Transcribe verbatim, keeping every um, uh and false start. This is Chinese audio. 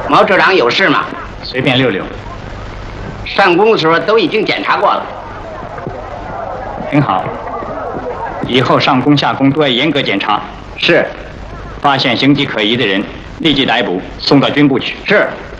毛处长有事吗？ 随便溜溜。 上工的时候都已经检查过了。 挺好。以后上工下工都要严格检查。 是。 发现形迹可疑的人，立即逮捕，送到军部去。 是。